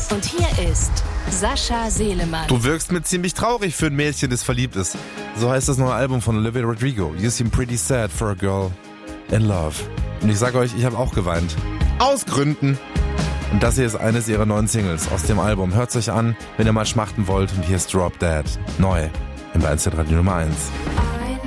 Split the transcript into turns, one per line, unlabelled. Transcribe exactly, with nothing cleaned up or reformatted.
Und hier ist Sascha Selemann.
Du wirkst mir ziemlich traurig für ein Mädchen, das verliebt ist. So heißt das neue Album von Olivia Rodrigo. You seem pretty sad for a girl in love. Und ich sage euch, ich habe auch geweint. Aus Gründen. Und das hier ist eines ihrer neuen Singles aus dem Album. Hört's euch an, wenn ihr mal schmachten wollt. Und hier ist Drop Dead. Neu im Bayern Radio Nummer eins.